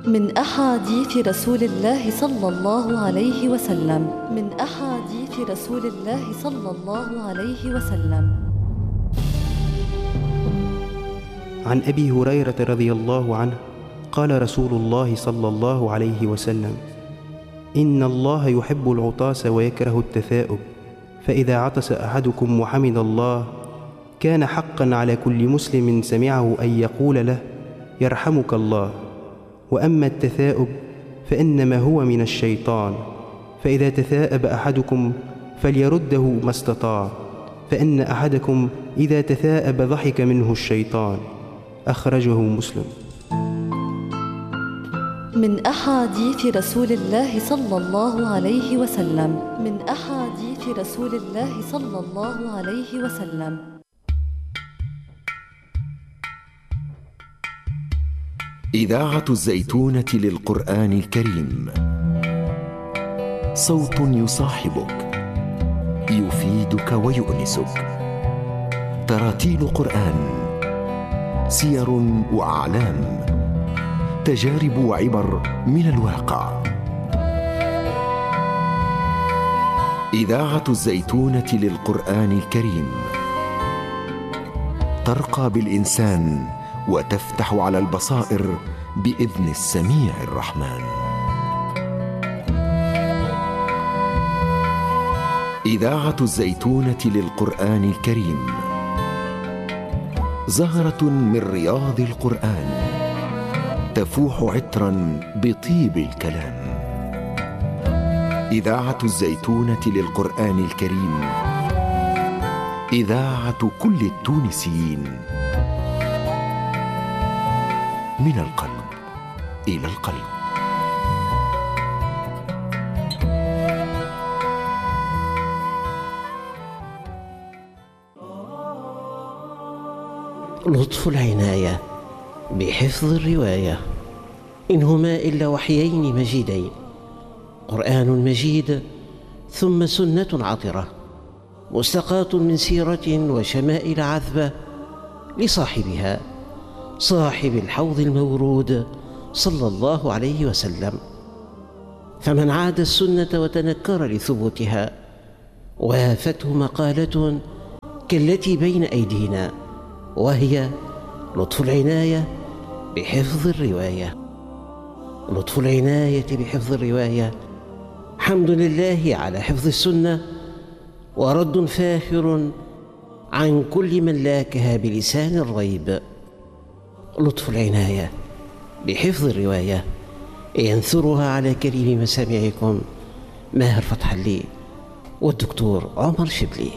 من أحاديث رسول الله صلى الله عليه وسلم. من أحاديث رسول الله صلى الله عليه وسلم. عن أبي هريرة رضي الله عنه قال رسول الله صلى الله عليه وسلم: إن الله يحب العطاس ويكره التثاؤب، فإذا عطس أحدكم وحمد الله كان حقا على كل مسلم سمعه أن يقول له: يرحمك الله. وأما التثاؤب فإنما هو من الشيطان، فإذا تثاءب أحدكم فليرده ما استطاع، فإن أحدكم إذا تثاءب ضحك منه الشيطان. أخرجه مسلم. من أحاديث رسول الله صلى الله عليه وسلم. من أحاديث رسول الله صلى الله عليه وسلم. إذاعة الزيتونة للقرآن الكريم، صوت يصاحبك، يفيدك ويؤنسك. تراتيل قرآن، سير وأعلام، تجارب وعبر من الواقع. إذاعة الزيتونة للقرآن الكريم ترقى بالإنسان وتفتح على البصائر بإذن السميع الرحمن. إذاعة الزيتونة للقرآن الكريم، زهرة من رياض القرآن، تفوح عطرا بطيب الكلام. إذاعة الزيتونة للقرآن الكريم، إذاعة كل التونسيين، من القلب إلى القلب. لطف العناية بحفظ الرواية، إن هما إلا وحيين مجيدين، قرآن مجيد ثم سنة عطرة مستقاة من سيرة وشمائل عذبة لصاحبها، صاحب الحوض المورود صلى الله عليه وسلم. فمن عاد السنة وتنكر لثبوتها وافته مقالة كالتي بين أيدينا، وهي لطف العناية بحفظ الرواية. لطف العناية بحفظ الرواية، حمد لله على حفظ السنة، ورد فاخر عن كل من لاكها بلسان الريب. لطف العناية بحفظ الرواية ينثرها على كريم مسامعكم ماهر فتح الله والدكتور عمر شبلي.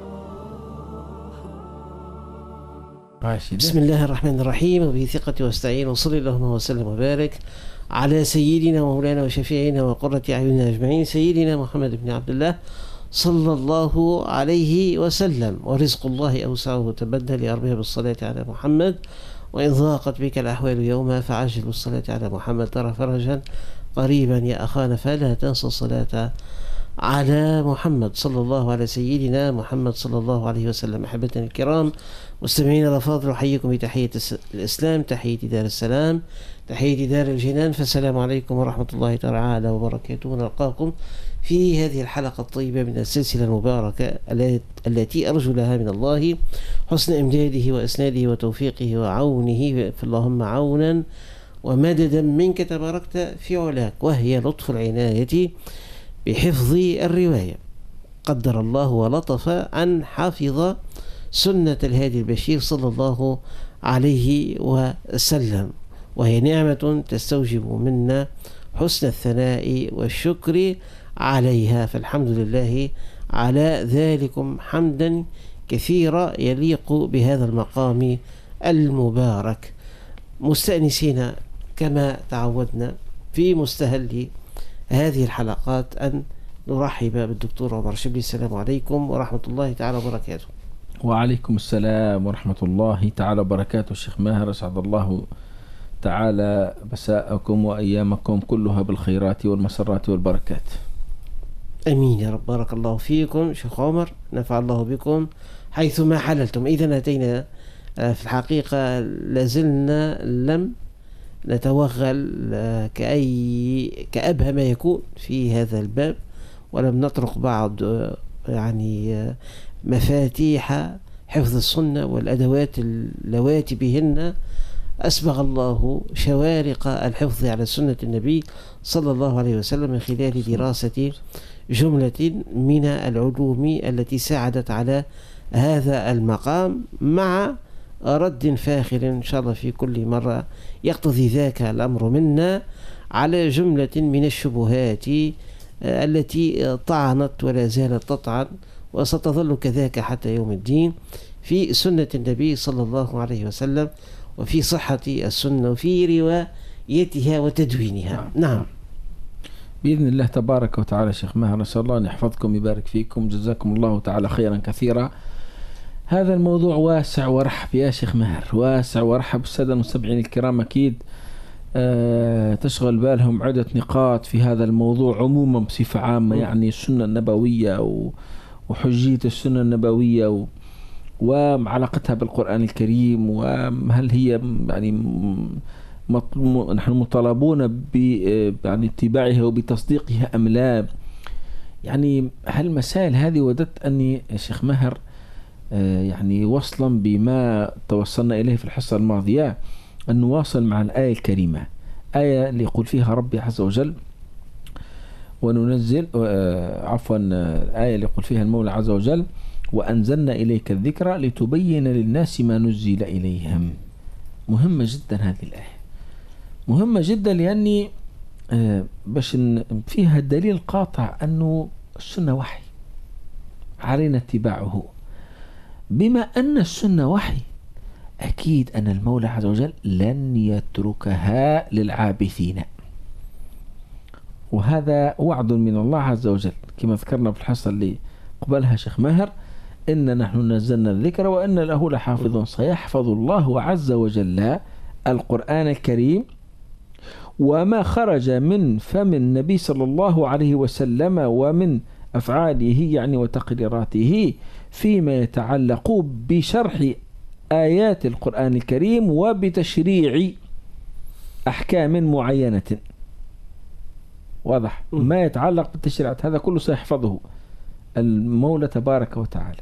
بسم الله الرحمن الرحيم، وبه ثقتي واستعين، وصلى اللهم وسلم وبارك على سيدنا ومولانا وشفيعنا وقرة أعيننا أجمعين، سيدنا محمد بن عبد الله صلى الله عليه وسلم. ورزق الله أوسعه تبدل لأربها بالصلاة على محمد، وإن ضاقت بك الأحوال يوما فعجل بالصلاة على محمد، ترى فرجا قريبا يا أخانا، فلا تنسى الصلاة على محمد صلى الله على سيدنا محمد صلى الله عليه وسلم. أحبتنا الكرام مستمعين الأفاضل، أحييكم بتحية الإسلام، تحية دار السلام، تحية دار الجنان، فالسلام عليكم ورحمة الله تعالى وبركاته. نلقاكم في هذه الحلقة الطيبة من السلسلة المباركة التي أرجو لها من الله حسن إمداده وإسناده وتوفيقه وعونه، فاللهم عونا ومددا منك تباركت في علاك، وهي لطف العناية بحفظ الرواية. قدر الله ولطف أن حفظ سنة الهادي البشير صلى الله عليه وسلم، وهي نعمة تستوجب منا حسن الثناء والشكر عليها، فالحمد لله على ذلكم حمدا كثيرا يليق بهذا المقام المبارك. مستأنسين كما تعودنا في مستهل هذه الحلقات أن نرحب بالدكتور عمر شبلي. السلام عليكم ورحمة الله تعالى وبركاته. وعليكم السلام ورحمة الله تعالى وبركاته. الشيخ ماهر، أسعد الله تعالى مساءكم وأيامكم كلها بالخيرات والمسرات والبركات. أمين يا رب. بارك الله فيكم شيخ عمر، نفع الله بكم حيثما حللتم. إذن أتينا في الحقيقة لازلنا لم نتوغل كأبهى ما يكون في هذا الباب، ولم نطرق بعض يعني مفاتيح حفظ السنة والأدوات اللواتي بهن أسبغ الله شوارق الحفظ على سنة النبي صلى الله عليه وسلم من خلال دراسة جملة من العلوم التي ساعدت على هذا المقام، مع رد فاخر إن شاء الله في كل مرة يقتضي ذاك الأمر منا على جملة من الشبهات التي طعنت ولا زالت تطعن وستظل كذاك حتى يوم الدين في سنة النبي صلى الله عليه وسلم، وفي صحة السنة وفي روايتها وتدوينها. نعم، بإذن الله تبارك وتعالى. شيخ ماهر، نسأل الله أن يحفظكم ويبارك فيكم، جزاكم الله تعالى خيرا كثيرا. هذا الموضوع واسع ورحب يا شيخ ماهر، واسع ورحب. السادة المستمعين الكرام أكيد تشغل بالهم عدة نقاط في هذا الموضوع عموما بصفة عامة، يعني السنة النبوية وحجية السنة النبوية وعلاقتها بالقرآن الكريم، وهل هي يعني نحن مطالبون يعني اتباعها وبتصديقها أم لا. يعني هالمسائل هذه وددت أني شيخ ماهر يعني وصلا بما توصلنا إليه في الحصة الماضية أن نواصل مع الآية الكريمة، آية اللي يقول فيها ربي عز وجل وننزل الآية اللي يقول فيها المولى عز وجل وأنزلنا إليك الذكر لتبين للناس ما نزل إليهم. مهمة جدا هذه الآية، مهمة جدا، لأني باش فيها دليل قاطع أنه السنة وحي علينا اتباعه. بما أن السنة وحي أكيد أن المولى عز وجل لن يتركها للعابثين، وهذا وعد من الله عز وجل كما ذكرنا في الحصة اللي قبلها شيخ ماهر، إن نحن نزلنا الذكر وإن له لحافظ. سيحفظ الله عز وجل القرآن الكريم وما خرج من فم النبي صلى الله عليه وسلم ومن أفعاله يعني وتقريراته فيما يتعلق بشرح آيات القرآن الكريم وبتشريع أحكام معينة. واضح؟ ما يتعلق بالتشريعات هذا كله سيحفظه المولى تبارك وتعالى.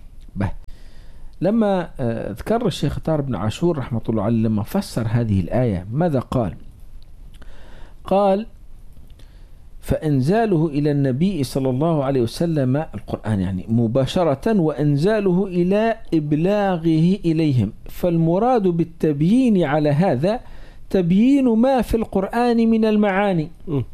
لما ذكر الشيخ طاهر بن عاشور رحمة الله عليه لما فسر هذه الآية ماذا قال؟ قال فإنزاله إلى النبي صلى الله عليه وسلم القرآن يعني مباشرة، وإنزاله إلى إبلاغه إليهم. فالمراد بالتبيين على هذا تبيين ما في القرآن من المعاني.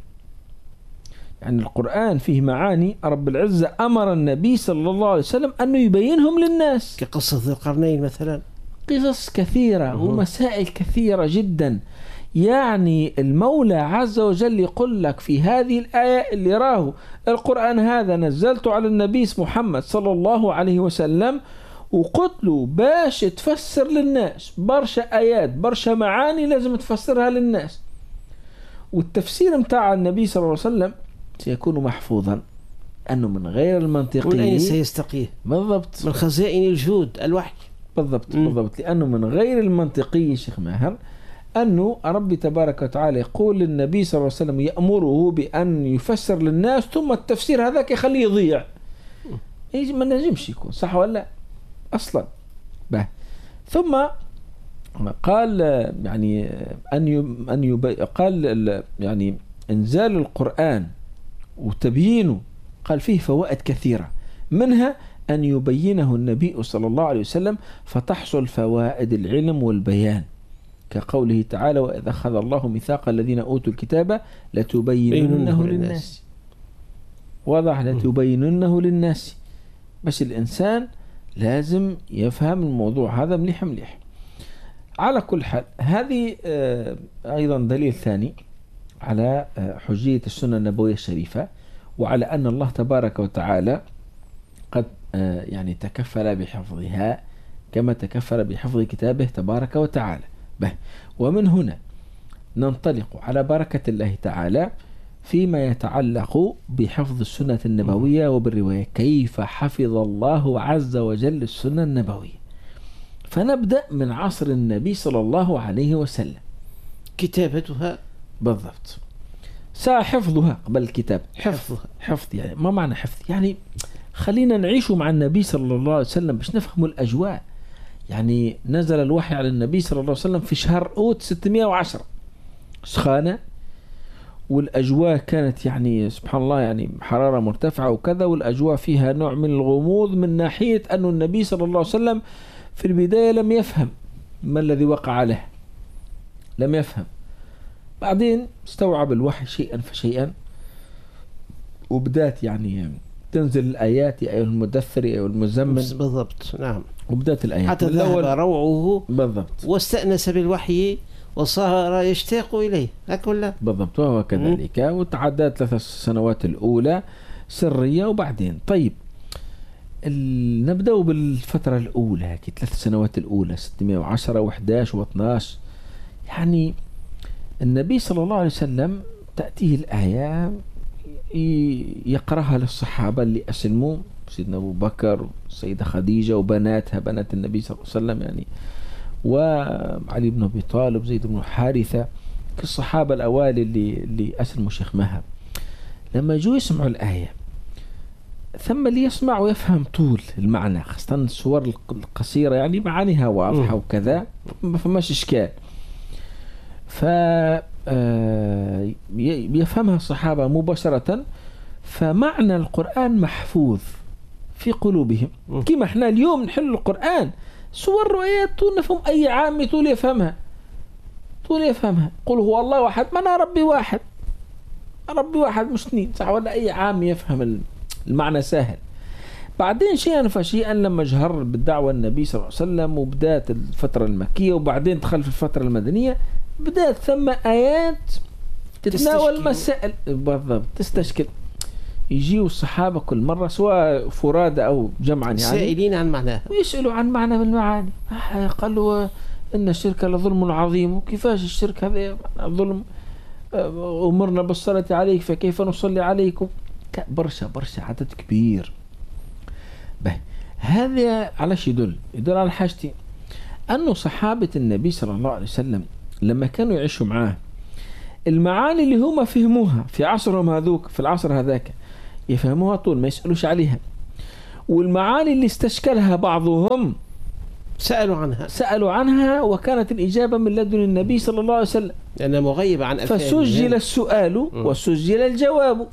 يعني القرآن فيه معاني رب العزة أمر النبي صلى الله عليه وسلم أنه يبينهم للناس، كقصة ذي القرنين مثلا، قصص كثيرة ومسائل كثيرة جدا. يعني المولى عز وجل يقول لك في هذه الآية اللي راه القرآن هذا نزلته على النبي محمد صلى الله عليه وسلم وقلت له باش تفسر للناس برشا آيات برشا معاني لازم تفسرها للناس، والتفسير متاع النبي صلى الله عليه وسلم سيكون محفوظا أنه من غير المنطقي. من أين سيستقيه؟ بالضبط، من خزائن الجود الوحي. بالضبط لأنه من غير المنطقي شيخ ماهر أنه ربي تبارك وتعالى يقول للنبي صلى الله عليه وسلم يأمره بأن يفسر للناس ثم التفسير هذاك يخليه يضيع. يجي ما نجمش يكون صح ولا أصلا. ثم قال يعني قال يعني إنزال القرآن وتبيينه قال فيه فوائد كثيرة، منها أن يبينه النبي صلى الله عليه وسلم فتحصل فوائد العلم والبيان، كقوله تعالى وإذا أخذ الله ميثاق الذين أوتوا الكتاب لتبيننه للناس. واضح، لتبيننه للناس، بس الإنسان لازم يفهم الموضوع هذا مليح. على كل حال هذه أيضا دليل ثاني على حجية السنة النبوية الشريفة، وعلى أن الله تبارك وتعالى قد يعني تكفل بحفظها كما تكفل بحفظ كتابه تبارك وتعالى. ومن هنا ننطلق على بركة الله تعالى فيما يتعلق بحفظ السنة النبوية وبالرواية، كيف حفظ الله عز وجل السنة النبوية. فنبدأ من عصر النبي صلى الله عليه وسلم. كتابتها بالضبط. حفظها قبل الكتاب. حفظ يعني ما معنى حفظ؟ يعني خلينا نعيش مع النبي صلى الله عليه وسلم باش نفهموا الأجواء. يعني نزل الوحي على النبي صلى الله عليه وسلم في شهر أوت 610 سخانة، والأجواء كانت يعني سبحان الله يعني حرارة مرتفعة وكذا، والأجواء فيها نوع من الغموض من ناحية أن النبي صلى الله عليه وسلم في البداية لم يفهم ما الذي وقع له، لم يفهم. بعدين استوعب الوحي شيئا فشيئا، وبدأت يعني تنزل الآيات يا أيها المدثر يا أيها المزمل. بالضبط نعم. وبدأت الآيات حتى ذهب روعه بالضبط، واستأنس بالوحي وصار يشتاق إليه هكذا. بالضبط. وهو كذلك. وتعدت 3 سنوات الأولى سرية. وبعدين طيب نبدأ بالفترة الأولى، 3 سنوات الأولى 610 و11 و12. يعني النبي صلى الله عليه وسلم تأتيه الآية يقرأها للصحابة اللي أسلموا، سيدنا أبو بكر والسيدة خديجة وبناتها بنات النبي صلى الله عليه وسلم يعني، وعلي بن أبي طالب، زيد بن حارثة، الصحابة الأوائل اللي أسلموا شيخ مهب. لما يجوا يسمعوا الآية ثم اللي يسمع ويفهم طول المعنى، خاصة السور القصيرة يعني معانيها واضحة وكذا ما فماش إشكال، يفهمها الصحابة مباشرة. فمعنى القرآن محفوظ في قلوبهم. كما احنا اليوم نحل القرآن سور رؤيات طول نفهم أي عام طول يفهمها. قل هو الله واحد، ما أنا ربي واحد مش 2 صح ولا؟ أي عام يفهم المعنى سهل. بعدين شيئا فشيئا لما جهر بالدعوة النبي صلى الله عليه وسلم وبدأت الفترة المكية وبعدين دخل في الفترة المدنية، بدأت ثم آيات تتناول مسائل بالضبط تستشكل. يجيوا الصحابة كل مرة سواء فرادى أو جمعا يعني سائلين عن معناها، ويسألوا عن معنى من المعاني. قالوا إن الشرك لظلم عظيم، وكيفاش الشرك هذا ظلم؟ أمرنا بالصلاة عليك فكيف نصلي عليكم؟ برشا عدد كبير. هذا على شيء يدل على حاجتين: أنه صحابة النبي صلى الله عليه وسلم لما كانوا يعيشوا معاه المعاني اللي هم فهموها في عصرهم هذوك في العصر هذاك يفهموها طول ما يسألوش عليها، والمعاني اللي استشكلها بعضهم سألوا عنها وكانت الإجابة من لدن النبي صلى الله عليه وسلم، لأنها مغيبة عن فسجل السؤال وسجل الجواب.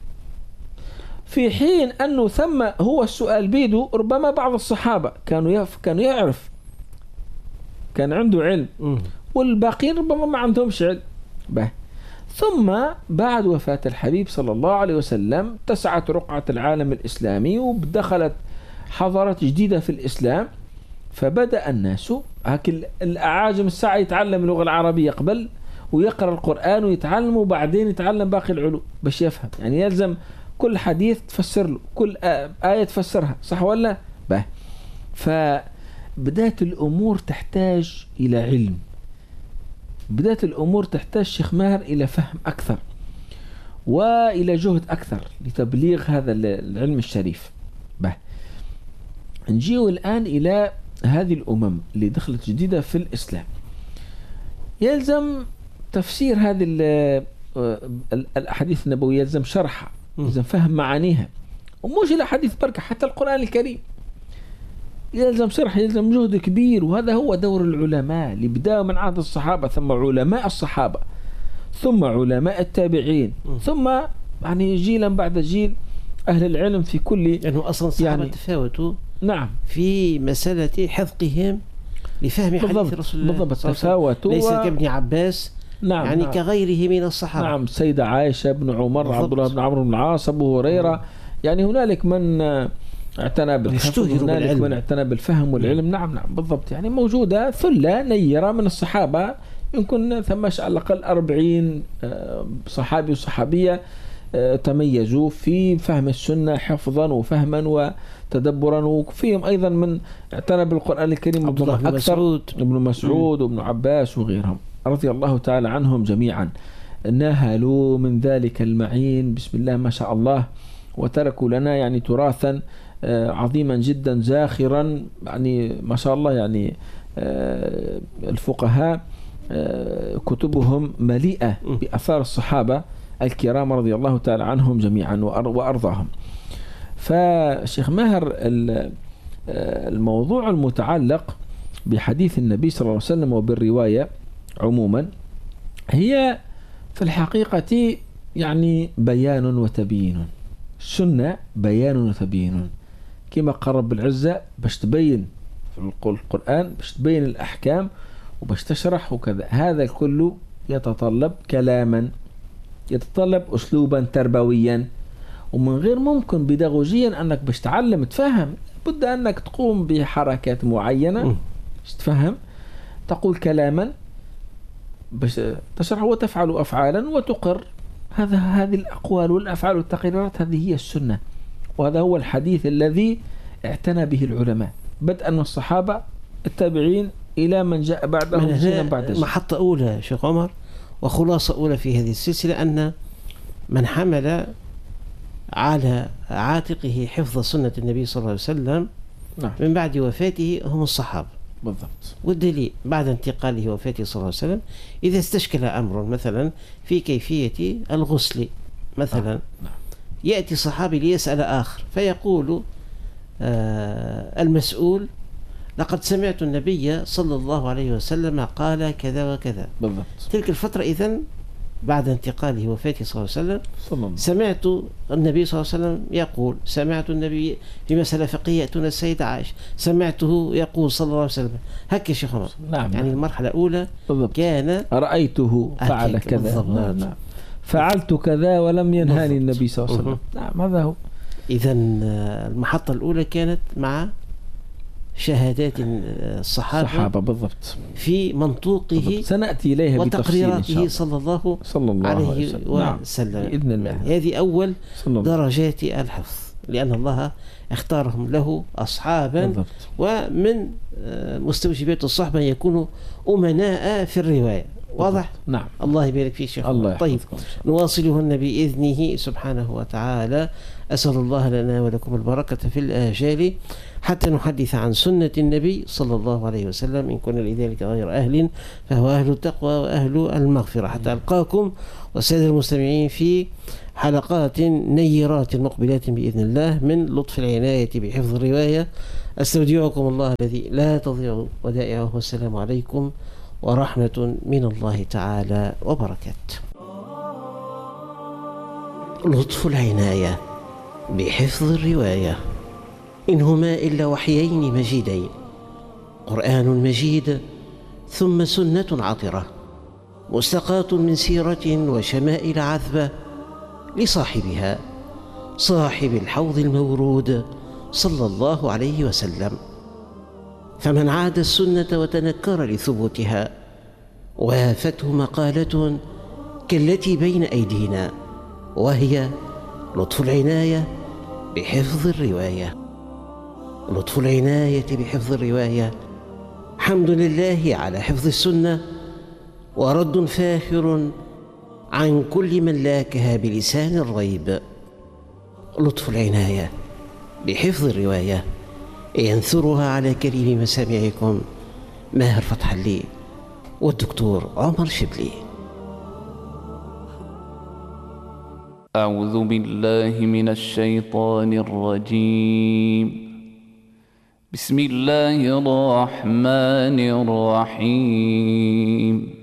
في حين أنه ثم هو السؤال بيده ربما بعض الصحابة كانوا يعرف، كان عنده علم، والباقين ربما ما عندهمش علم. ثم بعد وفاة الحبيب صلى الله عليه وسلم اتسعت رقعة العالم الإسلامي ودخلت حضارات جديدة في الإسلام، فبدأ الناس الأعاجم الساعة يتعلم اللغة العربية قبل ويقرأ القرآن ويتعلم، وبعدين يتعلم باقي العلوم باش يفهم. يعني يلزم كل حديث تفسر له، كل آية تفسرها، صح ولا؟ فبدأت الأمور تحتاج إلى علم، بدأت الأمور تحتاج شيخ ماهر إلى فهم أكثر وإلى جهد أكثر لتبليغ هذا العلم الشريف. نجيو الآن إلى هذه الأمم اللي دخلت جديدة في الإسلام. يلزم تفسير هذه الأحاديث النبوية، يلزم شرحها، يلزم فهم معانيها، ومش الأحاديث بركة، حتى القرآن الكريم يلزم شرح، يلزم جهد كبير. وهذا هو دور العلماء اللي بدأوا من عهد الصحابة، ثم علماء الصحابة، ثم علماء التابعين، ثم يعني جيلا بعد جيل أهل العلم في كل يعني أصلا الصحابة يعني تفاوتوا نعم في مسألة حفظهم لفهم حديث رسول الله. بالضبط تفاوتوا، ليس كابن عباس نعم يعني نعم كغيره من الصحابة. نعم سيدة عائشة، ابن عمر، عبد الله بن عمرو بن العاص، أبو هريرة. يعني هنالك من اعتنى بالحفظ، هنالك من اعتنى بالفهم والعلم. نعم بالضبط. يعني موجودة ثلة نيرة من الصحابة، يمكن ثماش على الأقل 40 صحابي وصحابية تميزوا في فهم السنة حفظا وفهما وتدبرا، وفيهم أيضا من اعتنى بالقرآن الكريم أكثر، ابن مسعود وابن عباس وغيرهم رضي الله تعالى عنهم جميعا. نهلوا من ذلك المعين بسم الله ما شاء الله، وتركوا لنا يعني تراثا عظيما جدا زاخرا، يعني ما شاء الله. يعني الفقهاء كتبهم مليئة بأثار الصحابة الكرام رضي الله تعالى عنهم جميعا وأرضاهم. فشيخ ماهر، الموضوع المتعلق بحديث النبي صلى الله عليه وسلم وبالرواية عموما هي في الحقيقة يعني بيان وتبيين. السنة بيان وتبيين، كما قال رب العزة باش تبين في القرآن، باش تبين الأحكام وباش تشرح وكذا. هذا كله يتطلب كلاما، يتطلب أسلوبا تربويا، ومن غير ممكن بيداغوجيا أنك باش تعلم تفهم، بد أنك تقوم بحركات معينة باش تفهم، تقول كلاما باش تشرح وتفعل أفعالا وتقر. هذه الأقوال والأفعال والتقريرات هذه هي السنة، وهذا هو الحديث الذي اعتنى به العلماء بدءا من الصحابة التابعين إلى من جاء بعدهم زينا بعد. محطة أولى شيخ عمر وخلاصة أولى في هذه السلسلة أن من حمل على عاتقه حفظ سنة النبي صلى الله عليه وسلم من بعد وفاته هم الصحابة بالضبط. والدليل بعد انتقاله وفاته صلى الله عليه وسلم إذا استشكل أمر مثلا في كيفية الغسل مثلا يأتي صحابي ليسأل آخر فيقول المسؤول لقد سمعت النبي صلى الله عليه وسلم قال كذا وكذا بالضبط. تلك الفترة إذن بعد انتقاله وفاته صلى الله عليه وسلم سمعت النبي صلى الله عليه وسلم يقول، سمعت النبي في مسألة فقهية يأتون السيدة عائشة سمعته يقول صلى الله عليه وسلم. هكذا شيخ عمر. نعم. يعني المرحلة الأولى بالضبط. كان رأيته فعل كذا. نعم. فعلت كذا ولم ينهاني النبي صلى الله عليه وسلم. نعم هذا هو. إذن المحطة الأولى كانت مع شهادات الصحابة بالضبط في منطوقه بالضبط. سنأتي إليها وتقريراته صلى الله عليه وسلم. بإذن الله. هذه أول درجات الحفظ، لأن الله اختارهم له أصحابا بالضبط. ومن مستوجبات الصحبة يكونوا أمناء في الرواية. واضح؟ نعم. الله يبارك فيك شيخ. طيب نواصلهن بإذنه سبحانه وتعالى. أسأل الله لنا ولكم البركة في الآجال حتى نحدث عن سنة النبي صلى الله عليه وسلم. إن كنا لذلك غير أهل فهو أهل التقوى وأهل المغفرة. حتى ألقاكم والسادة المستمعين في حلقات نيرات مقبلات بإذن الله من لطف العناية بحفظ الرواية. أستودعكم الله الذي لا تضيع ودائعه، والسلام عليكم ورحمة من الله تعالى وبركاته. لطف العناية بحفظ الرواية، إن هما إلا وحيين مجيدين، قرآن مجيد ثم سنة عطرة مستقاة من سيرة وشمائل عذبة لصاحبها، صاحب الحوض المورود صلى الله عليه وسلم. فمن عاد السنة وتنكر لثبوتها وافته مقالة كالتي بين أيدينا، وهي لطف العناية بحفظ الرواية. لطف العناية بحفظ الرواية، حمد لله على حفظ السنة ورد فاخر عن كل من لاكها بلسان الريب. لطف العناية بحفظ الرواية ينثرها على كريم مسامعكم ماهر فتح الله والدكتور عمر شبلي. أعوذ بالله من الشيطان الرجيم. بسم الله الرحمن الرحيم.